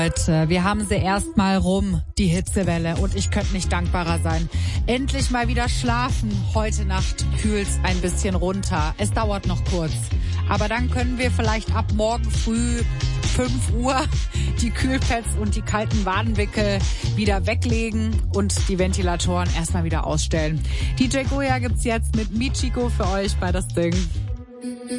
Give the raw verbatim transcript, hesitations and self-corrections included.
Leute, wir haben sie erstmal rum, die Hitzewelle, und ich könnte nicht dankbarer sein. Endlich mal wieder schlafen. Heute Nacht kühlt's ein bisschen runter. Es dauert noch kurz. Aber dann können wir vielleicht ab morgen früh fünf Uhr die Kühlpads und die kalten Wadenwickel wieder weglegen und die Ventilatoren erstmal wieder ausstellen. D J Goya gibt's jetzt mit Michiko für euch bei das Ding.